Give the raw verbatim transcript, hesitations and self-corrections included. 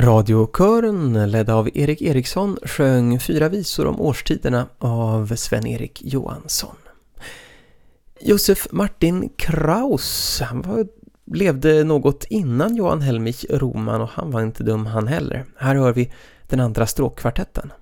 Radiokören, ledd av Erik Eriksson, sjöng fyra visor om årstiderna av Sven-Erik Johansson. Josef Martin Kraus, han var, levde något innan Johan Helmich Roman och han var inte dum han heller. Här hör vi den andra stråkkvartetten.